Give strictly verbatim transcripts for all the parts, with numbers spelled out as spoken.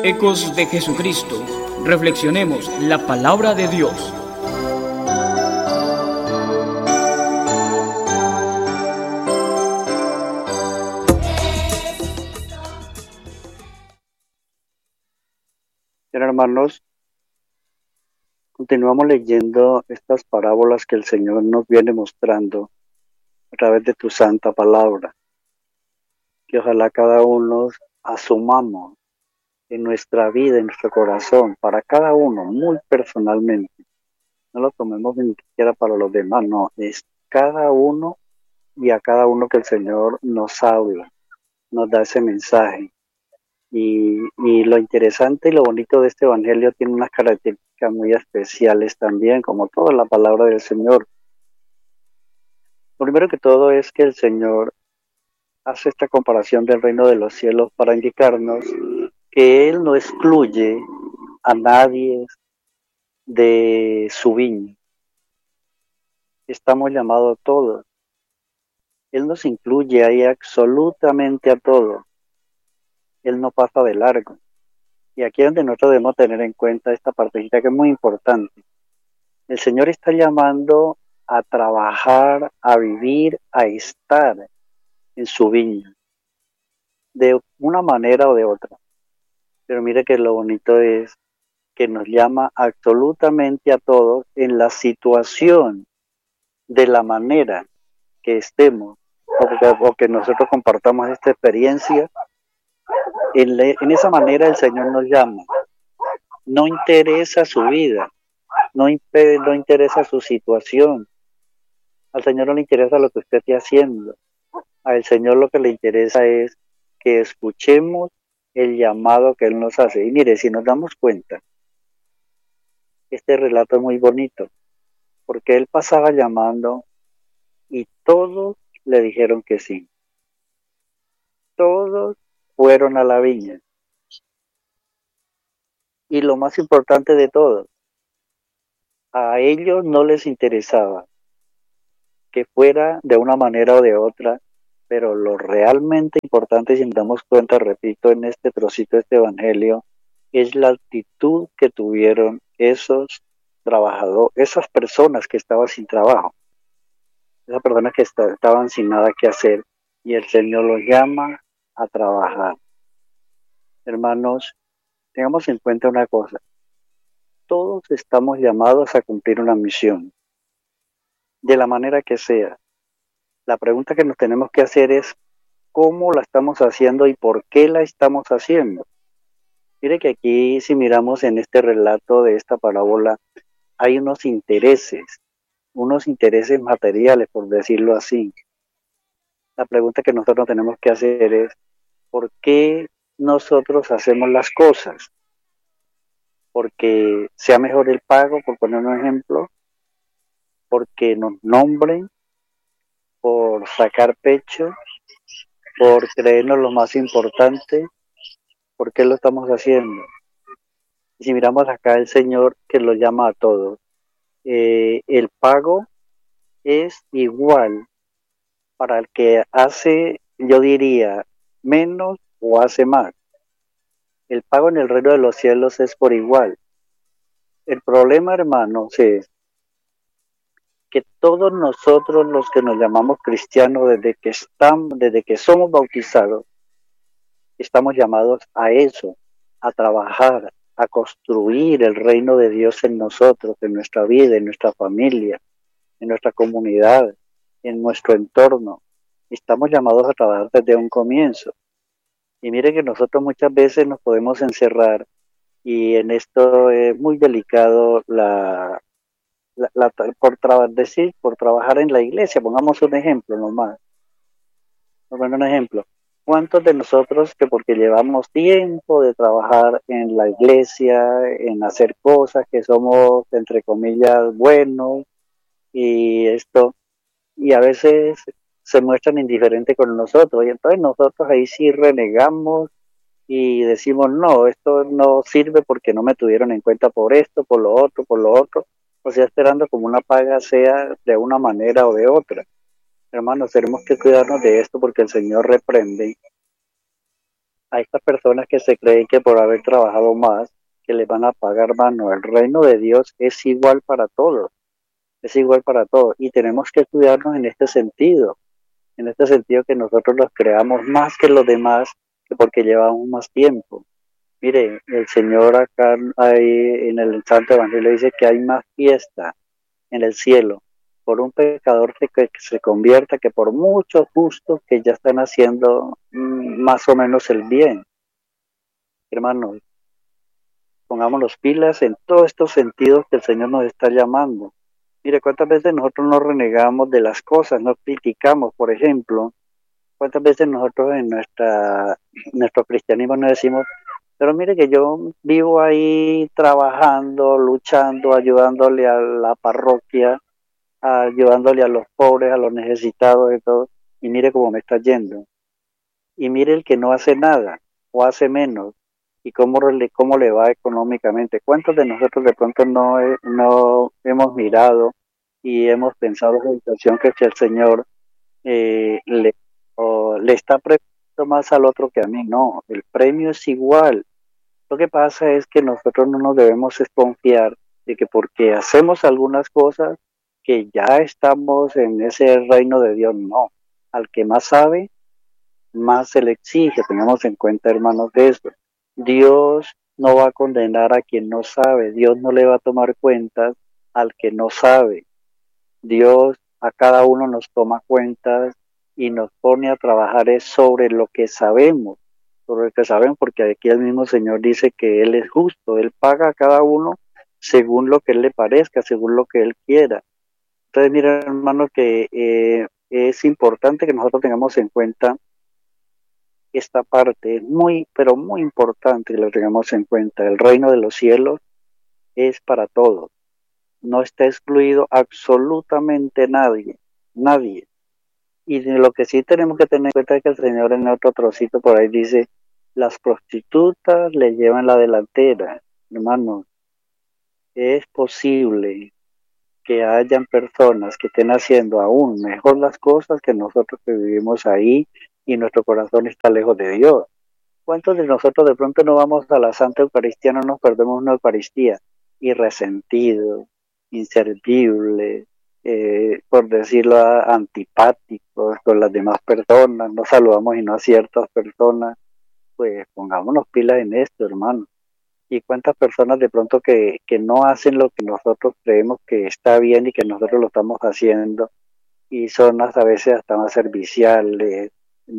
Ecos de Jesucristo. Reflexionemos la palabra de Dios. Bien, hermanos, continuamos leyendo estas parábolas que el Señor nos viene mostrando a través de tu santa palabra, que ojalá cada uno asumamos en nuestra vida, en nuestro corazón, para cada uno, muy personalmente. No lo tomemos ni siquiera para los demás, no, es cada uno y a cada uno que el Señor nos habla, nos da ese mensaje. Y, y lo interesante y lo bonito de este evangelio tiene unas características muy especiales también, como toda la palabra del Señor. Lo primero que todo es que el Señor hace esta comparación del reino de los cielos para indicarnos que Él no excluye a nadie de su viña. Estamos llamados todos. Él nos incluye ahí absolutamente a todos. Él no pasa de largo. Y aquí es donde nosotros debemos tener en cuenta esta partecita que es muy importante. El Señor está llamando a trabajar, a vivir, a estar en su viña, de una manera o de otra. Pero mire que lo bonito es que nos llama absolutamente a todos en la situación, de la manera que estemos, o que, o que nosotros compartamos esta experiencia. En, le, en esa manera el Señor nos llama. No interesa su vida, no, no interesa su situación. Al Señor no le interesa lo que usted esté haciendo. Al Señor lo que le interesa es que escuchemos el llamado que Él nos hace. Y mire, si nos damos cuenta, este relato es muy bonito, porque Él pasaba llamando y todos le dijeron que sí. Todos fueron a la viña. Y lo más importante de todo, a ellos no les interesaba que fuera de una manera o de otra, pero lo realmente importante, si nos damos cuenta, repito, en este trocito de este evangelio, es la actitud que tuvieron esos trabajadores, esas personas que estaban sin trabajo, esas personas que est- estaban sin nada que hacer, y el Señor los llama a trabajar. Hermanos, tengamos en cuenta una cosa, todos estamos llamados a cumplir una misión, de la manera que sea. La pregunta que nos tenemos que hacer es cómo la estamos haciendo y por qué la estamos haciendo. Mire que aquí, si miramos en este relato de esta parábola, hay unos intereses, unos intereses materiales, por decirlo así. La pregunta que nosotros tenemos que hacer es, ¿por qué nosotros hacemos las cosas? Porque sea mejor el pago, por poner un ejemplo, porque nos nombren, por sacar pecho, por creernos lo más importante. ¿Por qué lo estamos haciendo? Y si miramos acá el Señor que lo llama a todos, eh, el pago es igual para el que hace, yo diría, menos o hace más. El pago en el reino de los cielos es por igual. El problema, hermanos, es que todos nosotros los que nos llamamos cristianos, desde que estamos, desde que somos bautizados, estamos llamados a eso, a trabajar, a construir el reino de Dios en nosotros, en nuestra vida, en nuestra familia, en nuestra comunidad, en nuestro entorno. Estamos llamados a trabajar desde un comienzo. Y mire que nosotros muchas veces nos podemos encerrar y en esto es muy delicado la, la, la por tra decir, por trabajar en la iglesia. Pongamos un ejemplo nomás. Bueno, un ejemplo. ¿Cuántos de nosotros que porque llevamos tiempo de trabajar en la iglesia, en hacer cosas que somos, entre comillas, buenos, y esto, y a veces se muestran indiferentes con nosotros, y entonces nosotros ahí sí renegamos y decimos, no, esto no sirve porque no me tuvieron en cuenta por esto, por lo otro, por lo otro, o sea, esperando como una paga sea de una manera o de otra. Hermanos, tenemos que cuidarnos de esto porque el Señor reprende a estas personas que se creen que por haber trabajado más, que les van a pagar más. No, el reino de Dios es igual para todos, es igual para todos. Y tenemos que cuidarnos en este sentido, en este sentido que nosotros los creamos más que los demás, que porque llevamos más tiempo. Mire, el Señor acá ahí en el Santo Evangelio dice que hay más fiesta en el cielo por un pecador que, que se convierta que por muchos justos que ya están haciendo mm, más o menos el bien. Hermanos, pongámonos pilas en todos estos sentidos que el Señor nos está llamando. Mire, cuántas veces nosotros no renegamos de las cosas, no criticamos, por ejemplo, cuántas veces nosotros en nuestra nuestro cristianismo nos decimos, pero mire que yo vivo ahí trabajando, luchando, ayudándole a la parroquia, ayudándole a los pobres, a los necesitados y todo, y mire cómo me está yendo. Y mire el que no hace nada, o hace menos, y cómo le, cómo le va económicamente. ¿Cuántos de nosotros de pronto no, no hemos mirado y hemos pensado en la situación que el Señor eh, le, o, le está premiando más al otro que a mí? No, el premio es igual. Lo que pasa es que nosotros no nos debemos desconfiar de que porque hacemos algunas cosas que ya estamos en ese reino de Dios. No, al que más sabe, más se le exige. Tengamos en cuenta, hermanos, de esto. Dios no va a condenar a quien no sabe. Dios no le va a tomar cuentas al que no sabe. Dios a cada uno nos toma cuentas y nos pone a trabajar es sobre lo que sabemos, sobre lo que sabemos, porque aquí el mismo Señor dice que Él es justo, Él paga a cada uno según lo que Él le parezca, según lo que Él quiera. Entonces, mira, hermano, que eh, es importante que nosotros tengamos en cuenta esta parte, es muy, pero muy importante que lo tengamos en cuenta. El reino de los cielos es para todos. No está excluido absolutamente nadie, nadie. Y de lo que sí tenemos que tener en cuenta es que el Señor en otro trocito por ahí dice, las prostitutas le llevan la delantera. Hermanos, es posible que hayan personas que estén haciendo aún mejor las cosas que nosotros que vivimos ahí y nuestro corazón está lejos de Dios. ¿Cuántos de nosotros de pronto no vamos a la Santa Eucaristía, no nos perdemos una Eucaristía? Y resentidos, inservibles, eh, por decirlo, antipáticos con las demás personas, no saludamos y no a ciertas personas. Pues pongámonos pilas en esto, hermano. Y cuántas personas de pronto que, que no hacen lo que nosotros creemos que está bien y que nosotros lo estamos haciendo, y son a veces hasta más serviciales,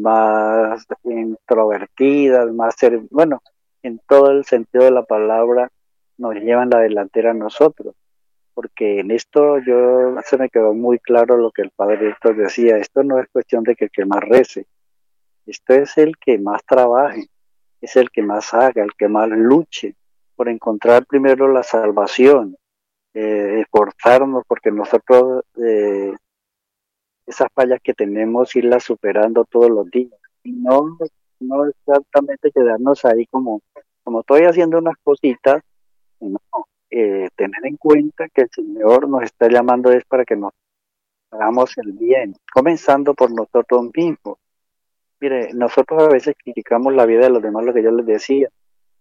más introvertidas, más, ser, bueno, en todo el sentido de la palabra, nos llevan la delantera a nosotros. Porque en esto yo se me quedó muy claro lo que el Padre Héctor decía, esto no es cuestión de que el que más rece, esto es el que más trabaje, es el que más haga, el que más luche por encontrar primero la salvación, eh, esforzarnos porque nosotros eh, esas fallas que tenemos irlas superando todos los días y no, no exactamente quedarnos ahí como, como estoy haciendo unas cositas, no, eh, tener en cuenta que el Señor nos está llamando es para que nos hagamos el bien, comenzando por nosotros mismos. Mire, nosotros a veces criticamos la vida de los demás, lo que yo les decía,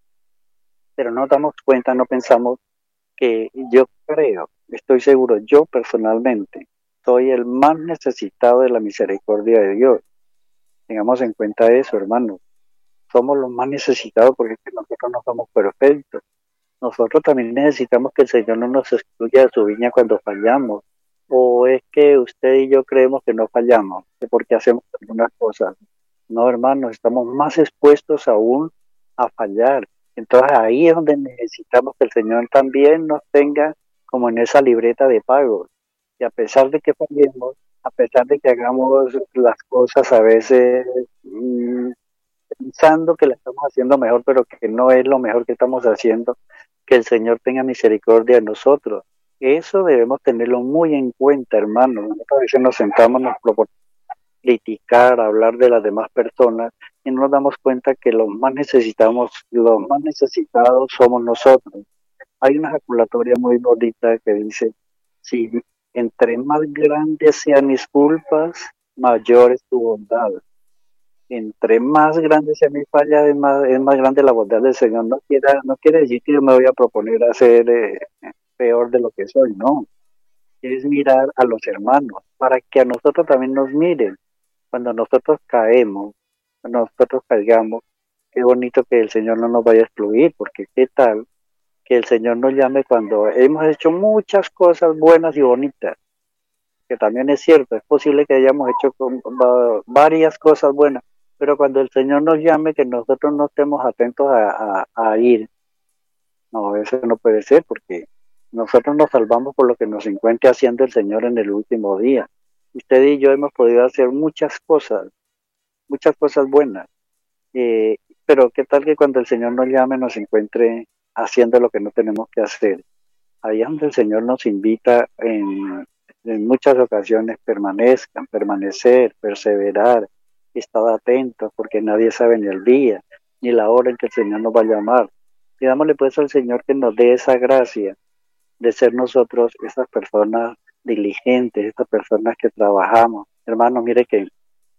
pero no damos cuenta, no pensamos que yo creo, estoy seguro, yo personalmente soy el más necesitado de la misericordia de Dios. Tengamos en cuenta eso, hermanos. Somos los más necesitados porque es que nosotros no somos perfectos. Nosotros también necesitamos que el Señor no nos excluya de su viña cuando fallamos. O es que usted y yo creemos que no fallamos, que porque hacemos algunas cosas. No, hermanos, estamos más expuestos aún a fallar. Entonces ahí es donde necesitamos que el Señor también nos tenga como en esa libreta de pagos. Y a pesar de que fallemos, a pesar de que hagamos las cosas a veces mmm, pensando que la estamos haciendo mejor, pero que no es lo mejor que estamos haciendo, que el Señor tenga misericordia de nosotros. Eso debemos tenerlo muy en cuenta, hermanos. Nosotros a veces nos sentamos, nos proponemos criticar, hablar de las demás personas y no nos damos cuenta que los más necesitamos, los más necesitados somos nosotros. Hay una ejaculatoria muy bonita que dice, si entre más grandes sean mis culpas, mayor es tu bondad. Entre más grande sea mi falla, es más, es más grande la bondad del Señor. No quiere, no quiere decir que yo me voy a proponer a ser eh, peor de lo que soy, no. Es mirar a los hermanos para que a nosotros también nos miren. Cuando nosotros caemos, cuando nosotros caigamos, qué bonito que el Señor no nos vaya a excluir, porque qué tal que el Señor nos llame cuando hemos hecho muchas cosas buenas y bonitas, que también es cierto, es posible que hayamos hecho con, va, varias cosas buenas, pero cuando el Señor nos llame, que nosotros no estemos atentos a, a, a ir, no, eso no puede ser, porque nosotros nos salvamos por lo que nos encuentre haciendo el Señor en el último día. Usted y yo hemos podido hacer muchas cosas, muchas cosas buenas, eh, pero qué tal que cuando el Señor nos llame nos encuentre haciendo lo que no tenemos que hacer. Ahí es donde el Señor nos invita en, en muchas ocasiones, permanezcan, permanecer, perseverar, estar atentos, porque nadie sabe ni el día, ni la hora en que el Señor nos va a llamar. Pidámosle pues al Señor que nos dé esa gracia de ser nosotros esas personas diligentes, estas personas que trabajamos. Hermano, mire que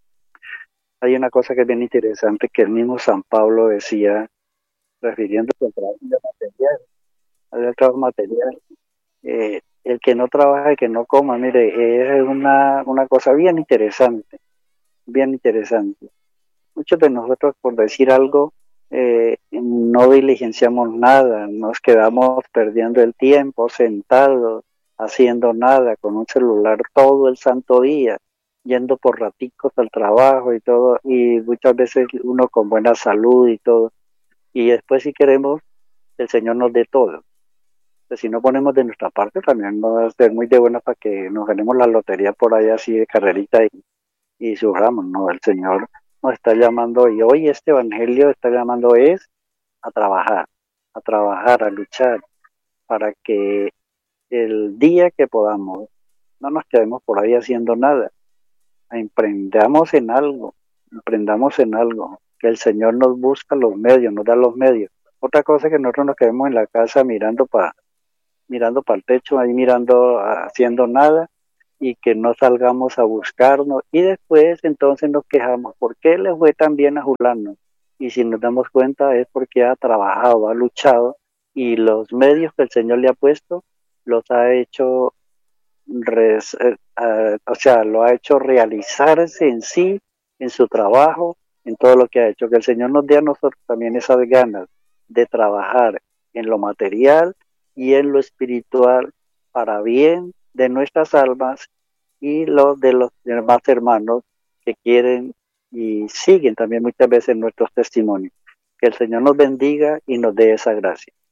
hay una cosa que es bien interesante que el mismo San Pablo decía, refiriéndose al trabajo material, al trabajo material. Eh, el que no trabaja, el que no coma, mire, es una, una cosa bien interesante, bien interesante. Muchos de nosotros, por decir algo, eh, no diligenciamos nada, nos quedamos perdiendo el tiempo sentados, haciendo nada, con un celular todo el santo día, yendo por raticos al trabajo y todo, y muchas veces uno con buena salud y todo, y después si queremos, el Señor nos dé todo. Pues si no ponemos de nuestra parte, también no va a ser muy de buena para que nos ganemos la lotería por ahí así de carrerita y, y suframos, ¿no? El Señor nos está llamando y hoy este evangelio está llamando es a trabajar, a trabajar, a luchar para que el día que podamos no nos quedemos por ahí haciendo nada, emprendamos en algo, emprendamos en algo, que el Señor nos busca los medios, nos da los medios. Otra cosa es que nosotros nos quedemos en la casa mirando para mirando para el techo, ahí mirando, haciendo nada, y que no salgamos a buscarnos, y después entonces nos quejamos, ¿por qué le fue tan bien a Julano? Y si nos damos cuenta es porque ha trabajado, ha luchado, y los medios que el Señor le ha puesto, los ha hecho, res, eh, uh, o sea, lo ha hecho realizarse en sí, en su trabajo, en todo lo que ha hecho, que el Señor nos dé a nosotros también esas ganas de trabajar en lo material, y en lo espiritual para bien de nuestras almas y los de los demás hermanos que quieren y siguen también muchas veces nuestros testimonios. Que el Señor nos bendiga y nos dé esa gracia.